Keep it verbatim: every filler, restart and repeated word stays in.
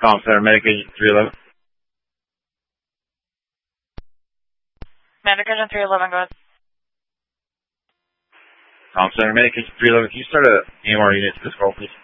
Tom Center, Medication three eleven. Medication three eleven, go ahead. Tom Center, Medication three eleven. Can you start a A M R unit to this call, please?